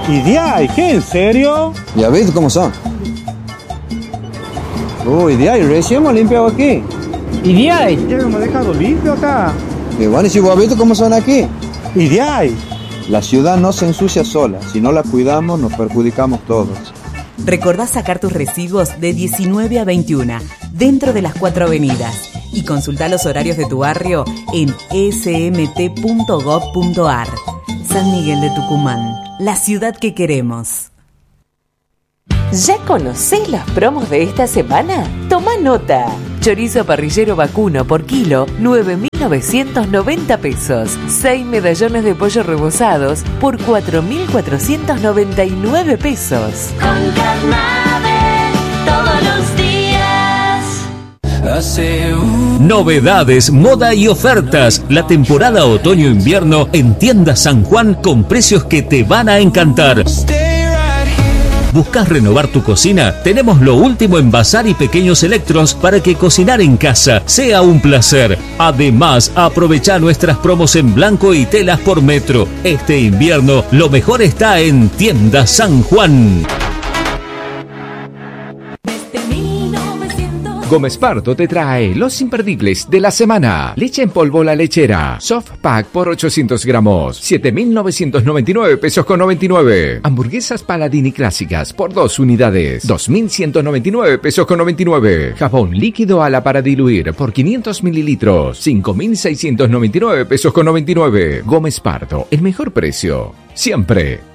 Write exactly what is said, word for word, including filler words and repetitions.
¿Y de ahí? ¿Qué? ¿En serio? Ya ves cómo son. Uy, de ahí, recién hemos limpiado aquí. ¿Y de ahí? Ya hemos dejado limpio acá. Y bueno, ¿y si vos has visto cómo son aquí? ¿Y de ahí? La ciudad no se ensucia sola. Si no la cuidamos, nos perjudicamos todos. Recordá sacar tus residuos de diecinueve a veintiuna, dentro de las cuatro avenidas. Y consultá los horarios de tu barrio en s m t punto gov punto a r. San Miguel de Tucumán, la ciudad que queremos. ¿Ya conocés los promos de esta semana? Toma nota. Chorizo parrillero vacuno por kilo, nueve mil novecientos noventa pesos. seis medallones de pollo rebozados por cuatro mil cuatrocientos noventa y nueve pesos. Con Carnave, todos los días. Novedades, moda y ofertas. La temporada otoño-invierno en Tiendas San Juan con precios que te van a encantar. ¿Buscas renovar tu cocina? Tenemos lo último en bazar y pequeños electros para que cocinar en casa sea un placer. Además, aprovecha nuestras promos en blanco y telas por metro. Este invierno, lo mejor está en Tiendas San Juan. Gómez Pardo te trae los imperdibles de la semana. Leche en polvo La Lechera, soft pack por ochocientos gramos, siete mil novecientos noventa y nueve pesos con noventa y nueve. Hamburguesas Paladini clásicas por dos unidades, dos mil ciento noventa y nueve pesos con noventa y nueve. Jabón líquido ala para diluir por quinientos mililitros, cinco mil seiscientos noventa y nueve pesos con noventa y nueve. Gómez Pardo, el mejor precio, siempre.